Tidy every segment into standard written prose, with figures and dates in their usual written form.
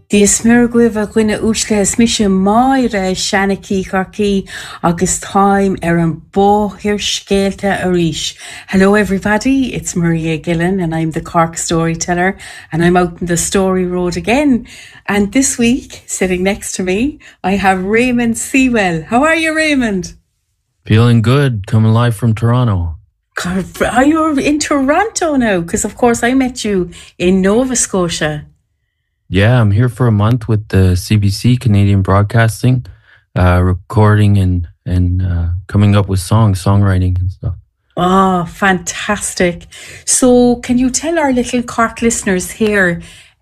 Díos mura guibh gcuine úsle is mise máire seannaí carcí agus time an bóthir scéalta a ríis. Hello everybody, it's Maria Gillen and I'm the Cork storyteller and I'm out in the Story Road again. And this week, sitting next to me, I have Raymond Sewell. How are you, Raymond? Feeling good, coming live from Toronto. Are you in Toronto now? Because of course I met you in Nova Scotia. Yeah, I'm here for a month with the CBC, Canadian Broadcasting, recording and coming up with songwriting and stuff. Oh, fantastic. So can you tell our little Cork listeners here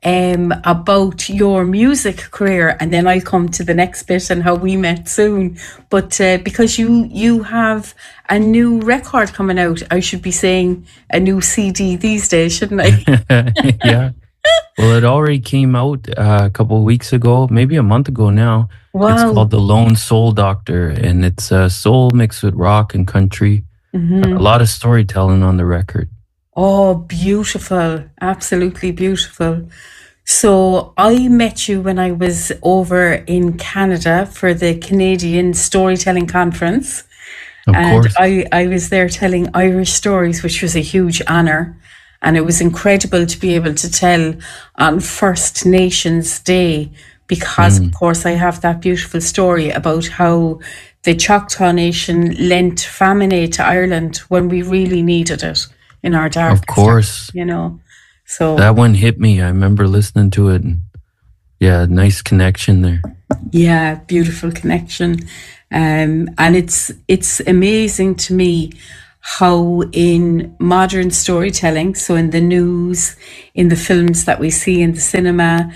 about your music career, and then I'll come to the next bit and how we met soon. But because you have a new record coming out, I should be saying a new CD these days, shouldn't I? Yeah. Well, it already came out a couple of weeks ago, maybe a month ago now. Wow. It's called The Lone Soul Doctor, and it's soul mixed with rock and country. Mm-hmm. A lot of storytelling on the record. Oh, beautiful. Absolutely beautiful. So I met you when I was over in Canada for the Canadian Storytelling Conference. Of course. I was there telling Irish stories, which was a huge honour. And it was incredible to be able to tell on First Nations Day because, of course, I have that beautiful story about how the Choctaw Nation lent famine aid to Ireland when we really needed it in our darkest. Of course. You know, so that one hit me. I remember listening to it. And yeah, nice connection there. Yeah, beautiful connection. And it's amazing to me how in modern storytelling, so in the news, in the films that we see in the cinema,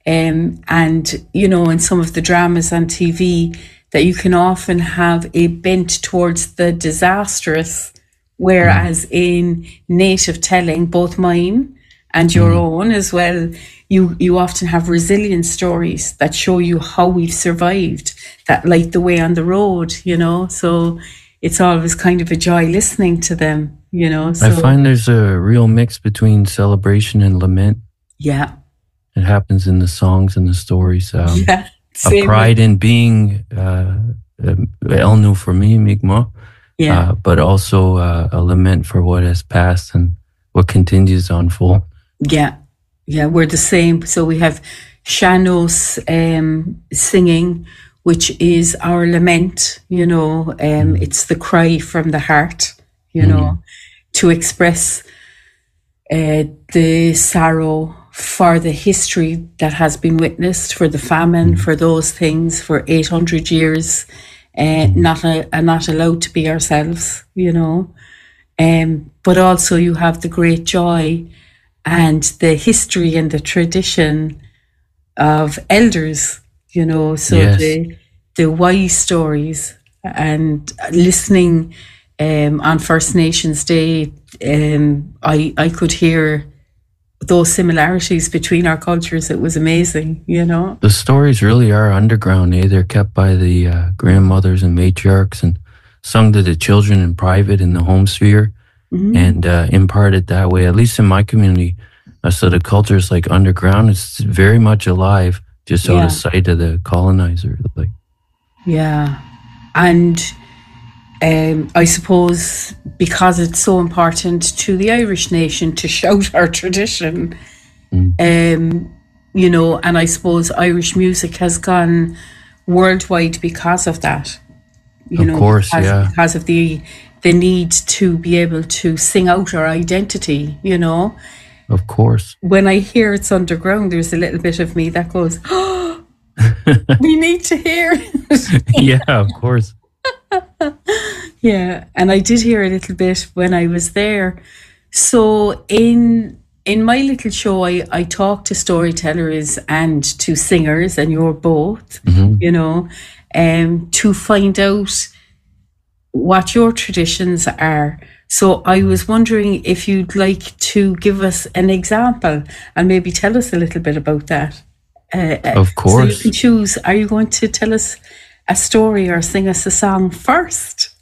and, you know, in some of the dramas on TV, that you can often have a bent towards the disastrous, whereas in native telling, both mine and your own as well, you often have resilient stories that show you how we've survived, that light the way on the road, you know, so it's always kind of a joy listening to them, you know. So, I find there's a real mix between celebration and lament. Yeah. It happens in the songs and the stories. Yeah. A pride in being Elnu for me, Mi'kmaq. Yeah. But also a lament for what has passed and what continues to unfold. Yeah. Yeah, we're the same. So we have Shanos singing, which is our lament, you know, it's the cry from the heart, you know, to express the sorrow for the history that has been witnessed, for the famine, for those things, for 800 years, not allowed to be ourselves, you know. But also you have the great joy and the history and the tradition of elders, you know, so yes. the wise stories and listening on First Nations Day, I could hear those similarities between our cultures. It was amazing, you know. The stories really are underground, eh? They're kept by the grandmothers and matriarchs and sung to the children in private in the home sphere and imparted that way, at least in my community. So the culture is like underground. It's very much alive. Just out of sight of the colonizer. Like. Yeah. And I suppose because it's so important to the Irish nation to shout our tradition, you know, and I suppose Irish music has gone worldwide because of that. You know, course, because of the need to be able to sing out our identity, you know. Of course. When I hear it's underground, there's a little bit of me that goes, oh, we need to hear it. Yeah, of course. Yeah, and I did hear a little bit when I was there. So in my little show, I talk to storytellers and to singers, and you're both, you know, to find out what your traditions are. So I was wondering if you'd like to give us an example and maybe tell us a little bit about that. Of course. So you can choose, are you going to tell us a story or sing us a song first?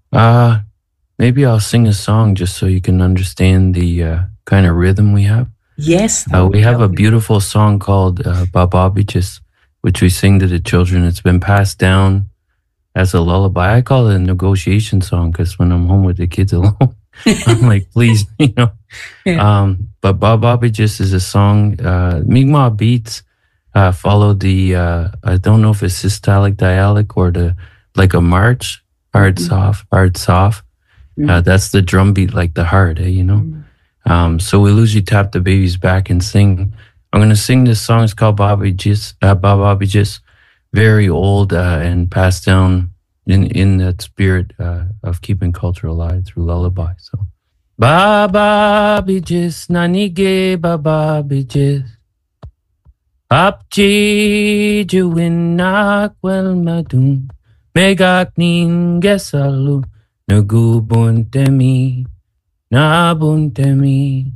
Maybe I'll sing a song just so you can understand the kind of rhythm we have. Yes, that would We be have a lovely. beautiful song called Baba Beaches, which we sing to the children. It's been passed down as a lullaby. I call it a negotiation song because when I'm home with the kids alone, I'm like, please, Yeah. But Baba Beaches is a song. Mi'kmaq beats follow the, I don't know if it's systolic dialic or like a march, hard, Mhm. soft, hard, soft. Mhm. That's the drum beat, like the heart, So we usually tap the baby's back and sing. I'm going to sing this song. It's called Baba Bijis, very old and passed down in that spirit of keeping culture alive through lullaby. So, Baba Bijis, Nanige Baba Bijis, Apchi Juwinak Wel Madun, Megak Ningesalu, Nagubuntemi. Nabuntemi,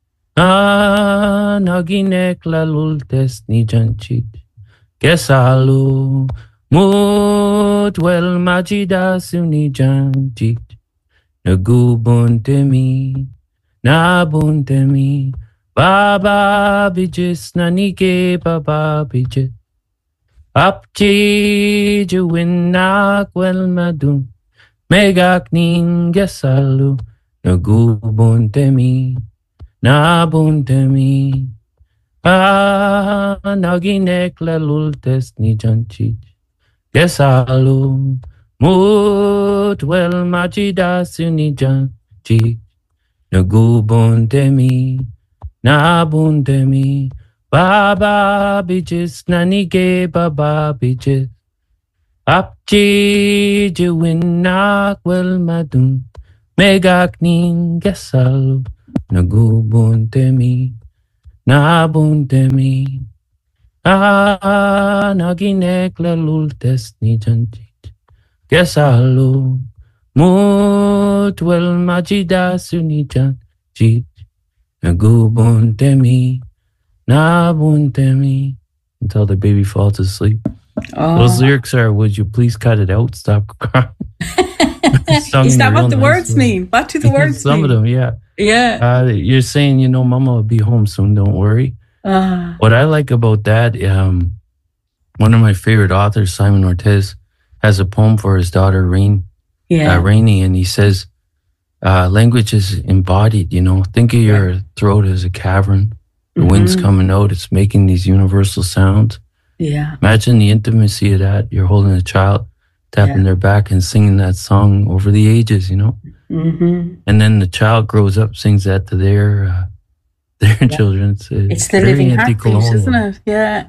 naginek lalultes ni janchit. Kesalu, mutwel majida suni janchit. Nagubuntemi, nabuntemi. Baba bijis nanike baba bijis. Apchi juwinak wel madun. Megak ningesalu. Nagubuntemi, nabuntemi, naginek lalultes ni janchit. Kesalu, mutwel majida suni janchit. Nagubuntemi, nabuntemi, baba bijis nanige baba bijis. Apchi jiwinak wel madun. Megak ningesalu, nagubuntemi, nabuntemi, naginek lalultes ni janchit. Kesalu, mutwel majida suni janchit. Nagubuntemi, nabuntemi, until the baby falls asleep. Those lyrics are, would you please cut it out? Stop crying. Is that what the words mean? What do the words Some mean? of them, yeah. Yeah. You're saying, Mama will be home soon. Don't worry. What I like about that, one of my favorite authors, Simon Ortiz, has a poem for his daughter, Rainey, and he says, language is embodied, Think of your throat as a cavern. The wind's coming out. It's making these universal sounds. Yeah. Imagine the intimacy of that. You're holding a child, tapping their back and singing that song over the ages, Mm-hmm. And then the child grows up, sings that to their children. It's the living heartbeat, isn't it? Yeah.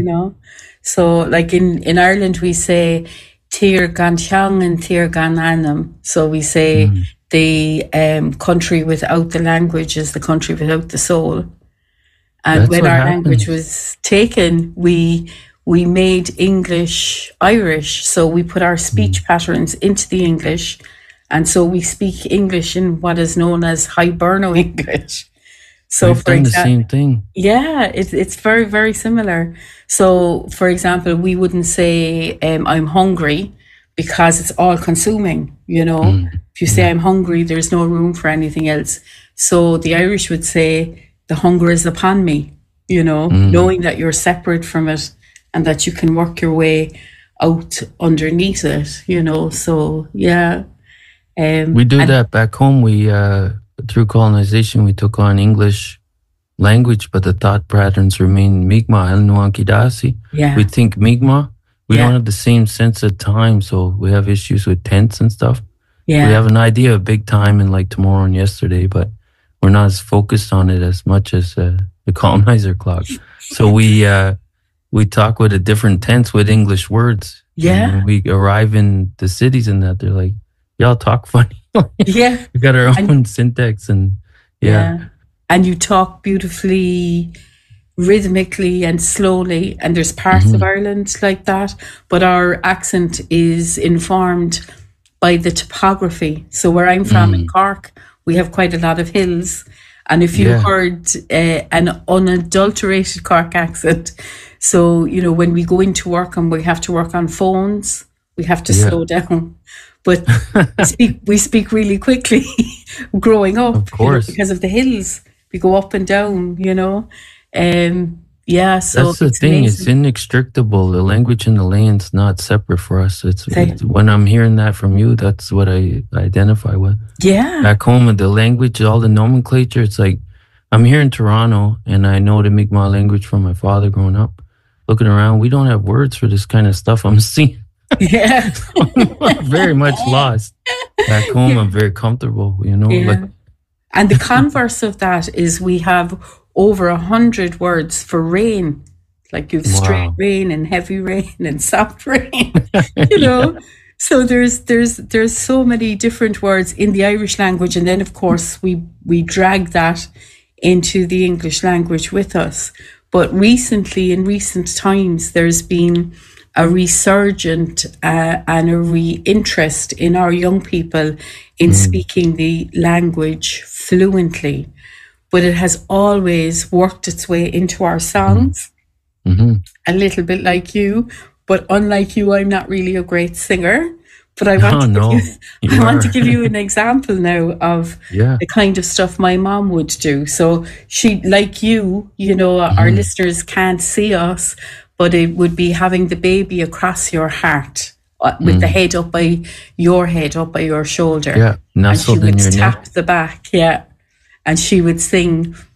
So like in Ireland, we say Tír gan teang and Tír gan anam. So we say the country without the language is the country without the soul. And when our language was taken, we made English Irish. So we put our speech patterns into the English. And so we speak English in what is known as Hiberno English. So we've done the same thing. Yeah, it's very, very similar. So, for example, we wouldn't say I'm hungry because it's all consuming, If you say I'm hungry, there's no room for anything else. So the Irish would say, the hunger is upon me, knowing that you're separate from it and that you can work your way out underneath it, So, yeah. We do that back home. We, through colonization, we took on English language, but the thought patterns remain Mi'kmaq, El Nuankidasi. Yeah. We think Mi'kmaq. We don't have the same sense of time, so we have issues with tense and stuff. Yeah. We have an idea of big time and like tomorrow and yesterday, but we're not as focused on it as much as the colonizer clock. So we talk with a different tense with English words. Yeah. And when we arrive in the cities and that, they're like, y'all talk funny. Yeah. We got our own syntax and yeah. And you talk beautifully, rhythmically and slowly. And there's parts of Ireland like that. But our accent is informed by the topography. So where I'm from in Cork, we have quite a lot of hills. And if you heard an unadulterated Cork accent, so, when we go into work and we have to work on phones, we have to slow down. But we speak really quickly growing up, of course. because of the hills. We go up and down, you know. Yeah, so That's the it's thing. It's amazing. inextricable. The language and the land's not separate for us. Say, It's when I'm hearing that from you, that's what I identify with. yeah, Back home, the language, all the nomenclature, it's like I'm here in Toronto and I know the Mi'kmaq language from my father growing up. Looking around, we don't have words for this kind of stuff I'm seeing. yeah, I'm very much lost. Back home, I'm very comfortable, like, yeah. And the converse of that is we have over 100 words for rain. Like you've straight wow. rain and heavy rain and soft rain, you Yeah. know. So there's so many different words in the Irish language, and then of course we drag that into the English language with us. But recently, in recent times, there's been a resurgent and a re-interest in our young people in Mm, speaking the language fluently. But it has always worked its way into our mm, songs, mhm. a little bit like you. But unlike you, I'm not really a great singer. But I want Oh, to give you, no, I you want to are. give you an example now of Yeah. the kind of stuff my mom would do. So she, like you know, our Mhm. listeners can't see us, but it would be having the baby across your heart with the Mm. head up by your head, up by your shoulder. Yeah. And she Nestled would in your neck. tap the back, yeah. And she would sing